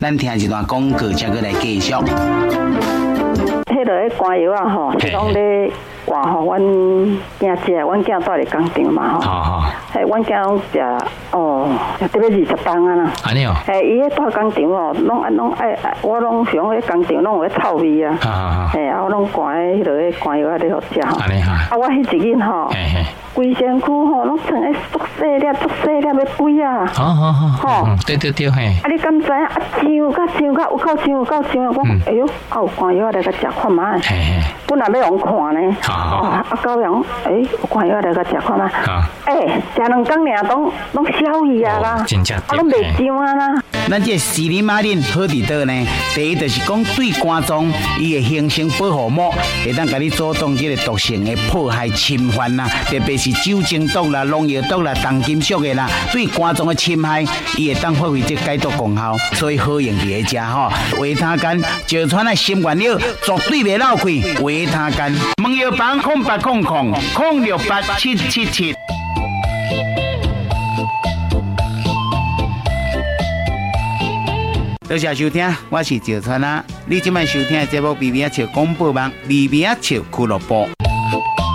咱听一段广告，才过来继续。 迄落迄肝药啊吼，是讲咧换吼，阮囝食，阮囝住伫工厂嘛吼。嘿，阮囝拢食食得要20磅啊啦。 安尼哦。 嘿，伊迄住工厂哦，拢爱，我拢想迄工厂拢有迄臭味啊。嘿，我拢灌迄落迄肝药啊，咧互食吼。安尼哈。啊，我迄一日吼，规身躯吼拢穿迄足细粒要肥啊。 好，对嘿。 啊，你敢知影啊？唱有够唱，我讲哎哟，啊有肝药来甲食看卖。本来要互看呢。啊，高阳，有肝药来甲食看卖。食2工尔拢消去啊啦。啊，拢袂上啊啦。 咱这斯里马林好伫倒呢？第一就是讲对肝脏伊的形成保护膜，会当甲你阻挡这个毒性的破坏侵犯啦，特别是酒精毒啦、农药毒啦、重金属的啦，对肝脏的侵害，伊会当发挥这解毒功效，所以好用伫个食吼。维他干石川的新原料，绝对袂漏气。维他干，问药房0800068777。多谢收听，我是石川啊。你今晚收听的节目《微微笑广播网》，微微笑俱乐部。